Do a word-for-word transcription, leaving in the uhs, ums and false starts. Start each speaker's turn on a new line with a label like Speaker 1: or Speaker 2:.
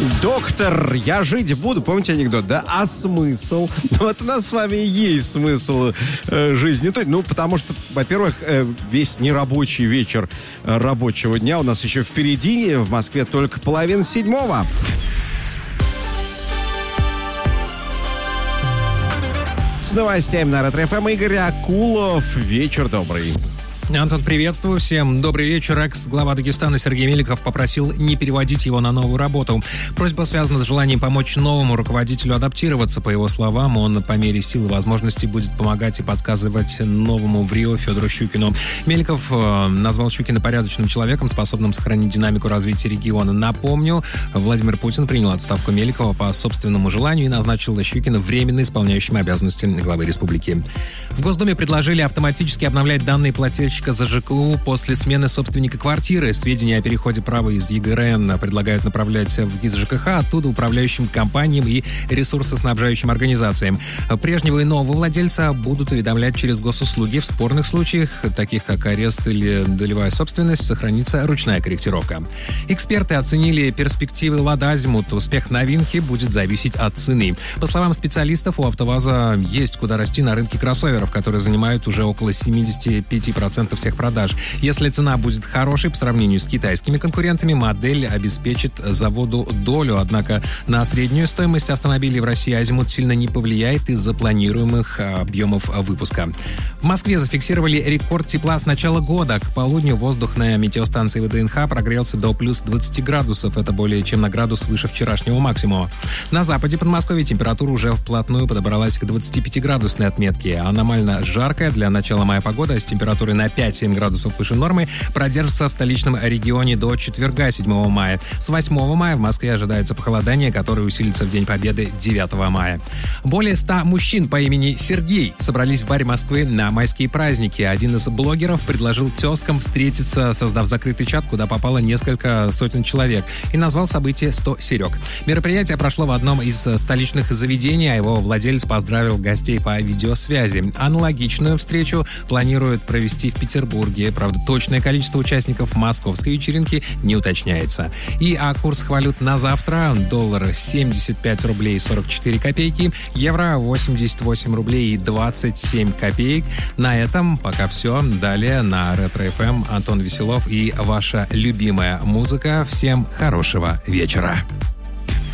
Speaker 1: Доктор, я жить буду. Помните анекдот, да? А смысл? Вот у нас с вами и есть смысл э, жизни. Ну, потому что, во-первых, э, весь нерабочий вечер э, рабочего дня у нас еще впереди. В Москве только половина седьмого. С новостями на Ретро-ФМ Игорь Акулов. Вечер добрый.
Speaker 2: Антон, приветствую всем. Добрый вечер. Экс-глава Дагестана Сергей Меликов попросил не переводить его на новую работу. Просьба связана с желанием помочь новому руководителю адаптироваться. По его словам, он по мере сил и возможностей будет помогать и подсказывать новому в Рио Федору Щукину. Меликов э, назвал Щукина порядочным человеком, способным сохранить динамику развития региона. Напомню, Владимир Путин принял отставку Меликова по собственному желанию и назначил Щукина временно исполняющим обязанности главы республики. В Госдуме предложили автоматически обновлять данные плательщика за ЖКУ после смены собственника квартиры. Сведения о переходе права из ЕГРН предлагают направлять в ГИС ЖКХ, оттуда управляющим компаниям и ресурсоснабжающим организациям. Прежнего и нового владельца будут уведомлять через госуслуги. В спорных случаях, таких как арест или долевая собственность, сохранится ручная корректировка. Эксперты оценили перспективы «Лада Азимут». Успех новинки будет зависеть от цены. По словам специалистов, у АвтоВАЗа есть куда расти на рынке кроссоверов, которые занимают уже около семьдесят пять процентов всех продаж. Если цена будет хорошей по сравнению с китайскими конкурентами, модель обеспечит заводу долю. Однако на среднюю стоимость автомобилей в России Азимут сильно не повлияет из-за планируемых объемов выпуска. В Москве зафиксировали рекорд тепла с начала года. К полудню воздух на метеостанции ВДНХ прогрелся до плюс двадцать градусов. Это более чем на градус выше вчерашнего максимума. На западе Подмосковья температура уже вплотную подобралась к двадцатипятиградусной отметке. Аномально жаркая для начала мая погода с температурой на пять-семь градусов выше нормы продержится в столичном регионе до четверга, седьмого мая. С восьмого мая в Москве ожидается похолодание, которое усилится в День Победы, девятого мая. Более ста мужчин по имени Сергей собрались в баре Москвы на майские праздники. Один из блогеров предложил тезкам встретиться, создав закрытый чат, куда попало несколько сотен человек, и назвал событие «сто Серег». Мероприятие прошло в одном из столичных заведений, а его владелец поздравил гостей по видеосвязи. Аналогичную встречу планируют провести в Петербурге. Правда, точное количество участников московской вечеринки не уточняется. И а курс валют на завтра: доллар семьдесят пять рублей сорок четыре копейки, евро восемьдесят восемь рублей и двадцать семь копеек. На этом пока все. Далее на Ретро-ФМ Антон Веселов и ваша любимая музыка. Всем хорошего вечера.